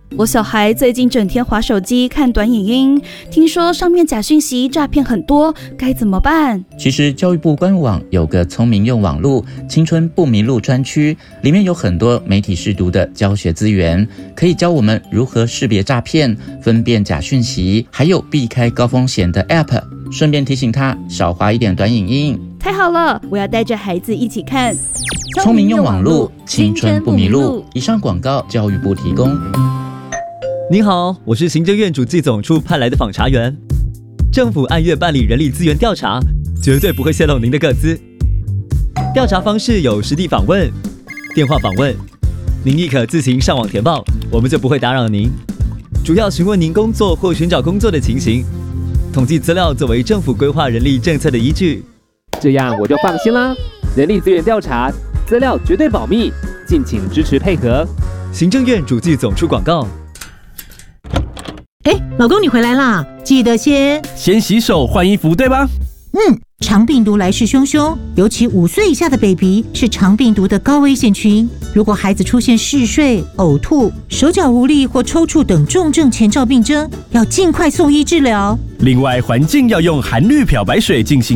我小孩最近整天滑手机看短影音，听说上面假讯息诈骗很多，该怎么办？ 其实教育部官网有个聪明用网路青春不迷路专区，里面有很多媒体识读的教学资源，可以教我们如何识别诈骗、分辨假讯息，还有避开高风险的 App， 顺便提醒他少滑一点短影音。 太好了，我要带着孩子一起看。 聪明用网路，青春不迷路。以上广告，教育部提供。 您好，我是行政院主计总处派来的访查员。政府按月办理人力资源调查，绝对不会泄露您的个资。调查方式有实地访问、电话访问，您亦可自行上网填报，我们就不会打扰您。主要询问您工作或寻找工作的情形，统计资料作为政府规划人力政策的依据。 这样我就放心啦。人力资源调查，资料绝对保密，敬请支持配合。 行政院主计总处广告。 老公你回来啦，记得先洗手换衣服，对吧？ 肠病毒来势汹汹，尤其5岁以下的 baby 是肠病毒的高危险群。如果孩子出现嗜睡、呕吐、手脚无力或抽搐等重症前兆病征，要尽快送医治疗。 另外，环境要用含氯漂白水进行